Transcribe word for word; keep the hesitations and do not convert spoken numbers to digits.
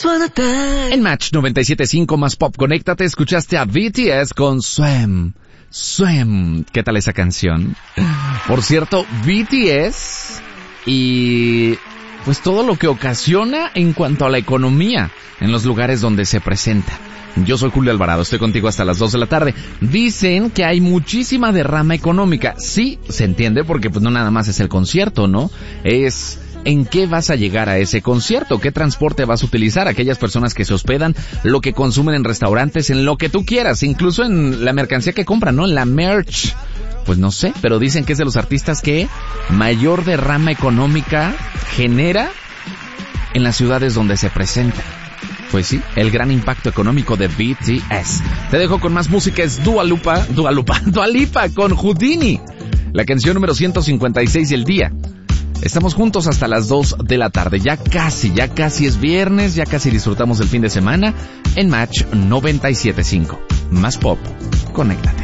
En Match noventa y siete punto cinco más pop, conéctate, escuchaste a B T S con Swim. Swim. ¿Qué tal esa canción? Por cierto, B T S y pues todo lo que ocasiona en cuanto a la economía en los lugares donde se presenta. Yo soy Julio Alvarado, estoy contigo hasta las dos de la tarde. Dicen que hay muchísima derrama económica. Sí, se entiende porque pues no nada más es el concierto, ¿no? Es en qué vas a llegar a ese concierto, qué transporte vas a utilizar, aquellas personas que se hospedan, lo que consumen en restaurantes, en lo que tú quieras, incluso en la mercancía que compran, ¿no? En la merch. Pues no sé, pero dicen que es de los artistas que mayor derrama económica genera en las ciudades donde se presentan. Pues sí, el gran impacto económico de B T S. Te dejo con más música, es Dua Lipa, Dua Lipa, Dua Lipa con Houdini. La canción número ciento cincuenta y seis del día. Estamos juntos hasta las dos de la tarde. Ya casi, ya casi es viernes, ya casi disfrutamos del fin de semana en Match noventa y siete punto cinco. Más pop, conéctate.